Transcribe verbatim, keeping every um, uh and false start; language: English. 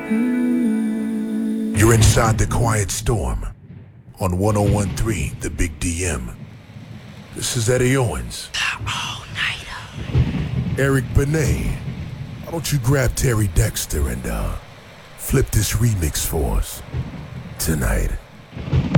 You're inside the Quiet Storm on one oh one point three The Big D M. This is Eddie Owens. All-nighter. Eric Benet. Why don't you grab Terry Dexter and uh, flip this remix for us tonight?